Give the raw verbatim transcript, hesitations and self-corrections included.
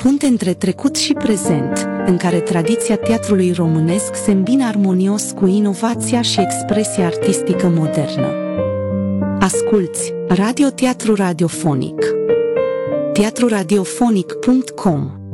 punte între trecut și prezent, în care tradiția teatrului românesc se îmbină armonios cu inovația și expresia artistică modernă. Asculți Radio Teatru Radiofonic. teatru radiofonic punct com